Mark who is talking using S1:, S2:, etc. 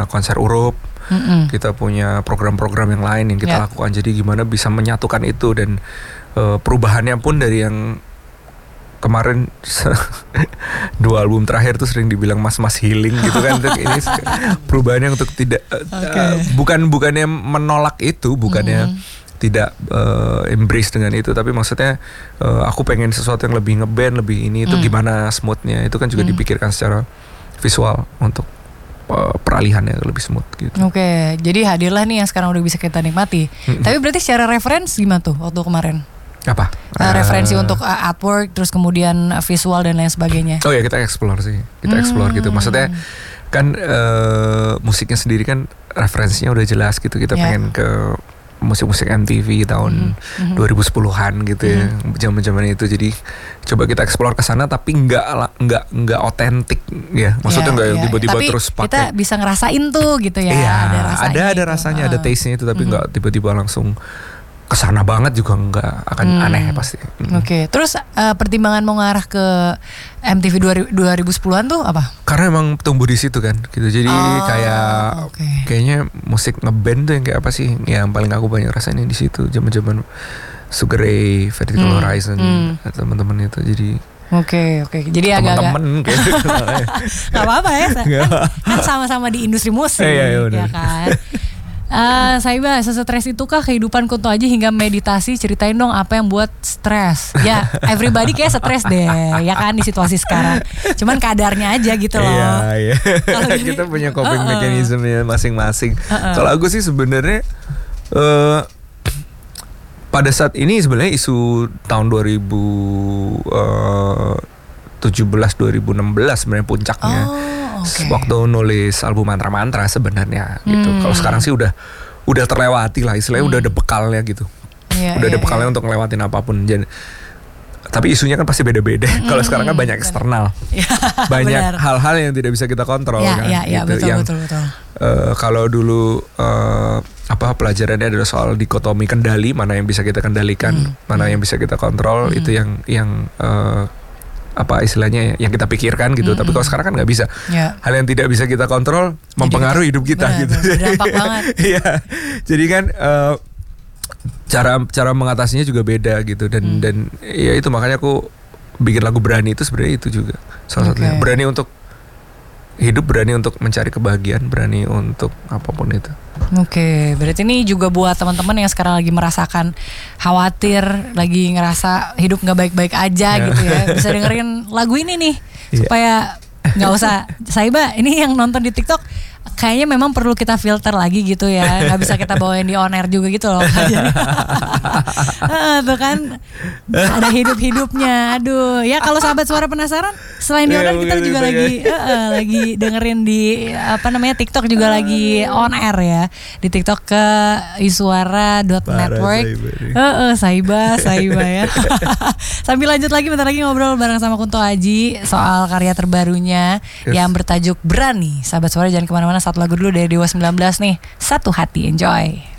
S1: punya konser Urup, kita punya program-program yang lain yang kita lakukan. Jadi gimana bisa menyatukan itu, dan perubahannya pun dari yang kemarin 2 album terakhir tuh sering dibilang mas-mas healing gitu kan. Ini perubahannya untuk tidak bukannya menolak itu, bukannya tidak embrace dengan itu, tapi maksudnya aku pengen sesuatu yang lebih ngeband, lebih ini itu gimana smoothnya itu kan juga dipikirkan secara visual untuk peralihannya lebih smooth gitu.
S2: Oke, jadi hadirlah nih yang sekarang udah bisa kita nikmati. Tapi berarti secara reference gimana tuh waktu kemarin?
S1: Apa?
S2: Referensi untuk artwork, terus kemudian visual dan lain sebagainya.
S1: Oh ya, kita explore sih, explore gitu. Maksudnya kan musiknya sendiri kan referensinya udah jelas gitu. Kita pengen ke musik-musik MTV tahun 2010-an gitu ya, zaman-zaman itu. Jadi coba kita explore ke sana, tapi nggak otentik ya. Maksudnya nggak tiba-tiba
S2: tapi
S1: terus pakai.
S2: Kita bisa ngerasain tuh gitu ya.
S1: Iya, ada
S2: gitu.
S1: rasanya, ada taste-nya itu, tapi nggak tiba-tiba langsung kesana banget juga nggak akan aneh pasti.
S2: Oke. Terus pertimbangan mau ngarah ke MTV 2010-an tuh apa? Karena
S1: emang tumbuh di situ kan gitu. Jadi kayaknya musik ngeband tuh yang kayak apa sih yang paling aku banyak rasain di situ, zaman-zaman Sugar Ray, Vertical Horizon, teman-teman itu. Jadi
S2: Oke. Jadi agak-agak
S1: teman-teman gitu.
S2: Gak apa-apa ya. Kan sama-sama di industri musik ya kan. Saiba, sesetres itukah kehidupan Kunto Aji hingga meditasi? Ceritain dong apa yang buat stres. Ya, everybody kayak stres deh, ya kan di situasi sekarang. Cuman kadarnya aja gitu loh.
S1: Iya. Kita punya coping mechanism-nya masing-masing. Kalau aku sih sebenarnya pada saat ini sebenarnya isu tahun 2017-2016 sebenarnya puncaknya. Waktu nulis album Mantra-Mantra sebenarnya gitu. Kalau sekarang sih udah terlewati lah, istilahnya udah ada bekalnya gitu. Udah ada bekalnya untuk ngelewatin apapun. Tapi isunya kan pasti beda-beda. Kalau sekarang kan banyak eksternal, banyak hal-hal yang tidak bisa kita kontrol kan. Betul. Kalau dulu pelajarannya adalah soal dikotomi kendali, mana yang bisa kita kendalikan, mana yang bisa kita kontrol, itu yang istilahnya yang kita pikirkan gitu. Tapi kalau sekarang kan nggak bisa. Hal yang tidak bisa kita kontrol mempengaruhi hidup kita gitu.
S2: Berdampak banget.
S1: Iya. Jadi kan cara mengatasinya juga beda gitu, dan ya itu makanya aku bikin lagu Berani itu sebenarnya itu juga salah satunya. Berani untuk hidup, berani untuk mencari kebahagiaan, berani untuk apapun itu.
S2: Oke, berarti ini juga buat teman-teman yang sekarang lagi merasakan khawatir, lagi ngerasa hidup nggak baik-baik aja gitu ya, bisa dengerin lagu ini nih supaya nggak usah. Saiba, ini yang nonton di TikTok kayaknya memang perlu kita filter lagi gitu ya, nggak bisa kita bawain di on air juga gitu loh. Tuh kan ada hidup-hidupnya. Aduh, ya kalau sahabat suara penasaran, selain di on air kita juga lagi dengerin di TikTok juga lagi on air ya, di TikTok ke isuara.network. Saiba ya. Sambil lanjut lagi, bentar lagi ngobrol bareng sama Kunto Aji soal karya terbarunya yang bertajuk Berani. Sahabat suara jangan kemana-mana, satu lagu dulu dari Dewa 19 nih, Satu Hati, enjoy.